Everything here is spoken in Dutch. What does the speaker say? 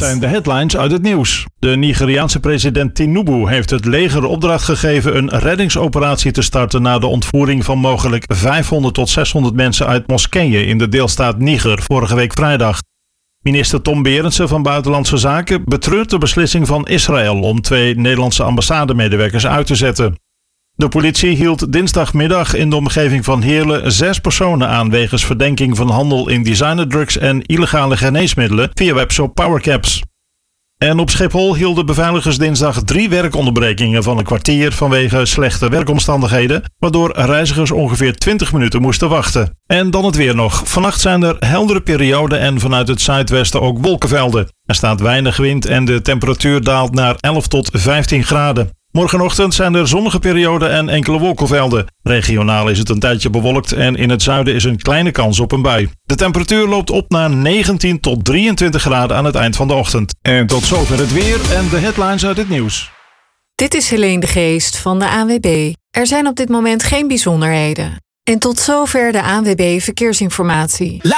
zijn de headlines uit het nieuws. De Nigeriaanse president Tinubu heeft het leger opdracht gegeven een reddingsoperatie te starten na de ontvoering van mogelijk 500 tot 600 mensen uit moskeeën in de deelstaat Niger vorige week vrijdag. Minister Tom Berendsen van Buitenlandse Zaken betreurt de beslissing van Israël om 2 Nederlandse ambassademedewerkers uit te zetten. De politie hield dinsdagmiddag in de omgeving van Heerlen 6 personen aan wegens verdenking van handel in designerdrugs en illegale geneesmiddelen via webshop Powercaps. En op Schiphol hielden beveiligers dinsdag 3 werkonderbrekingen van een kwartier vanwege slechte werkomstandigheden, waardoor reizigers ongeveer 20 minuten moesten wachten. En dan het weer nog. Vannacht zijn er heldere perioden en vanuit het zuidwesten ook wolkenvelden. Er staat weinig wind en de temperatuur daalt naar 11 tot 15 graden. Morgenochtend zijn er zonnige perioden en enkele wolkenvelden. Regionaal is het een tijdje bewolkt en in het zuiden is een kleine kans op een bui. De temperatuur loopt op naar 19 tot 23 graden aan het eind van de ochtend. En tot zover het weer en de headlines uit het nieuws. Dit is Helene de Geest van de ANWB. Er zijn op dit moment geen bijzonderheden. En tot zover de ANWB Verkeersinformatie.